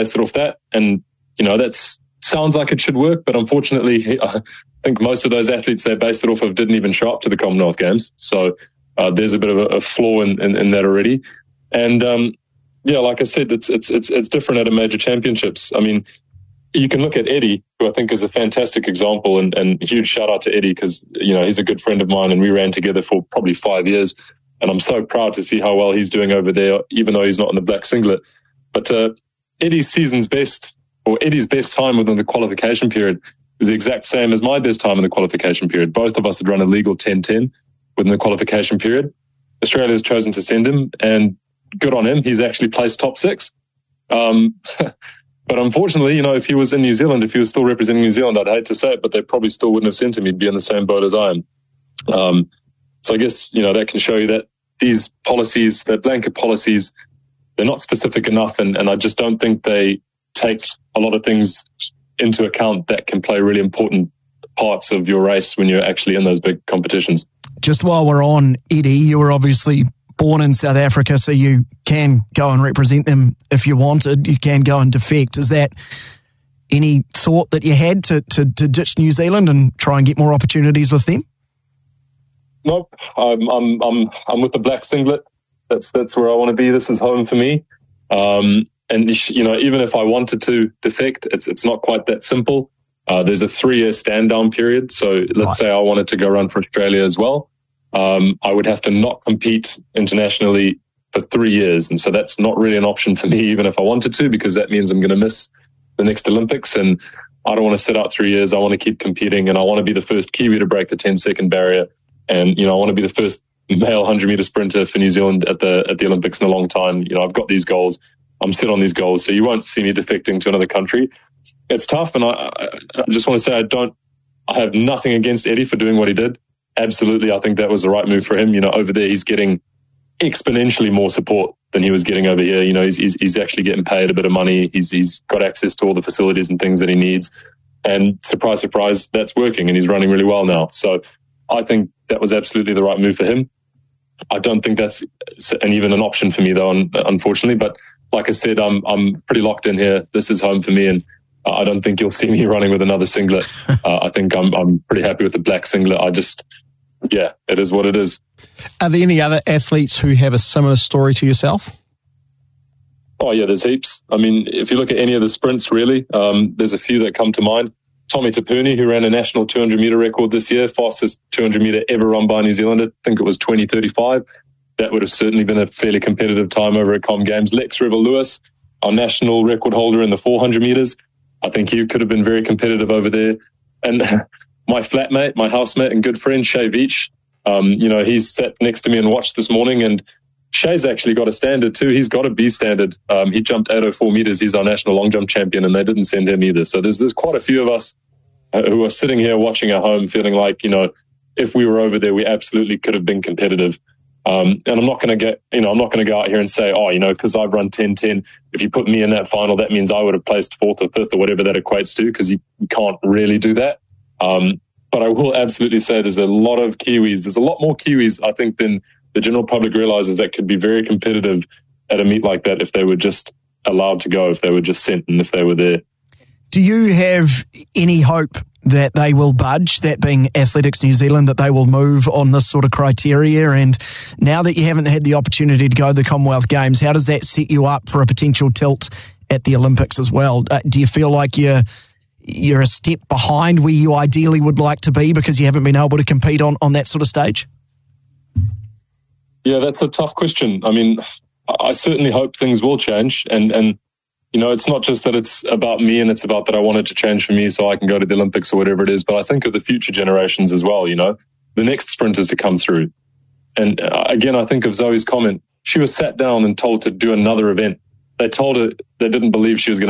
base it off that. And, that sounds like it should work, but unfortunately, I think most of those athletes they based it off of didn't even show up to the Commonwealth Games. So there's a bit of a flaw in that already. And, like I said, it's different at a major championships. I mean, you can look at Eddie, who I think is a fantastic example, and huge shout out to Eddie because, he's a good friend of mine and we ran together for probably 5 years. And I'm so proud to see how well he's doing over there, even though he's not in the black singlet. But Eddie's best time within the qualification period is the exact same as my best time in the qualification period. Both of us had run a legal 10:10 within the qualification period. Australia has chosen to send him, and good on him. He's actually placed top 6. But unfortunately, if he was in New Zealand, if he was still representing New Zealand, I'd hate to say it, but they probably still wouldn't have sent him. He'd be in the same boat as I am. So I guess, that can show you that these policies, that blanket policies, they're not specific enough. And I just don't think they take a lot of things into account that can play really important parts of your race when you're actually in those big competitions. Just while we're on, Eddie, you were obviously born in South Africa, so you can go and represent them if you wanted. You can go and defect. Is that any thought that you had to ditch New Zealand and try and get more opportunities with them? Nope. I'm with the black singlet. That's where I want to be. This is home for me. And even if I wanted to defect, it's not quite that simple. There's a 3-year stand down period. So let's say I wanted to go run for Australia as well. I would have to not compete internationally for 3 years. And so that's not really an option for me, even if I wanted to, because that means I'm going to miss the next Olympics. And I don't want to sit out 3 years. I want to keep competing, and I want to be the first Kiwi to break the 10-second barrier. And, I want to be the first male 100-meter sprinter for New Zealand at the Olympics in a long time. I've got these goals. I'm set on these goals. So you won't see me defecting to another country. It's tough. And I just want to say I have nothing against Eddie for doing what he did. Absolutely. I think that was the right move for him. Over there, he's getting exponentially more support than he was getting over here. He's actually getting paid a bit of money. He's got access to all the facilities and things that he needs. And surprise, surprise, that's working, and he's running really well now. So I think that was absolutely the right move for him. I don't think that's even an option for me, though, unfortunately. But like I said, I'm pretty locked in here. This is home for me, and I don't think you'll see me running with another singlet. I think I'm pretty happy with the black singlet. It is what it is. Are there any other athletes who have a similar story to yourself? Oh, yeah, there's heaps. I mean, if you look at any of the sprints, really, there's a few that come to mind. Tommy Tapuni, who ran a national 200-meter record this year, fastest 200-meter ever run by a New Zealander. I think it was 20:35. That would have certainly been a fairly competitive time over at Com Games. Lex River-Lewis, our national record holder in the 400 meters. I think he could have been very competitive over there. And my flatmate, my housemate and good friend, Shay Veach, he's sat next to me and watched this morning, and Shay's actually got a standard too. He's got a B standard. He jumped 804 meters. He's our national long jump champion, and they didn't send him either. So there's quite a few of us who are sitting here watching at home feeling like, if we were over there, we absolutely could have been competitive. And I'm not going to go out here and say, because I've run 10:10, if you put me in that final, that means I would have placed 4th or 5th or whatever that equates to, because you can't really do that. But I will absolutely say there's a lot of Kiwis. There's a lot more Kiwis, I think, than the general public realizes that could be very competitive at a meet like that if they were just allowed to go, if they were just sent, and if they were there. Do you have any hope that they will budge, that being Athletics New Zealand, that they will move on this sort of criteria? And now that you haven't had the opportunity to go to the Commonwealth Games, how does that set you up for a potential tilt at the Olympics as well? Do you feel like you're a step behind where you ideally would like to be because you haven't been able to compete on that sort of stage? Yeah, that's a tough question. I mean, I certainly hope things will change. And it's not just that it's about me and it's about that I want it to change for me so I can go to the Olympics or whatever it is, but I think of the future generations as well, the next sprinters to come through. And again, I think of Zoe's comment. She was sat down and told to do another event. They told her they didn't believe she was going to